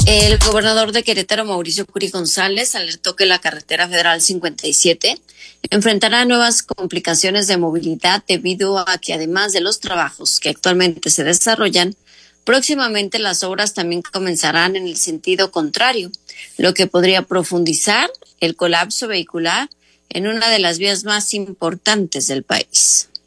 El gobernador de Querétaro, Mauricio Curi González, alertó que la carretera federal 57 enfrentará nuevas complicaciones de movilidad debido a que, además de los trabajos que actualmente se desarrollan, próximamente las obras también comenzarán en el sentido contrario, lo que podría profundizar el colapso vehicular en una de las vías más importantes del país.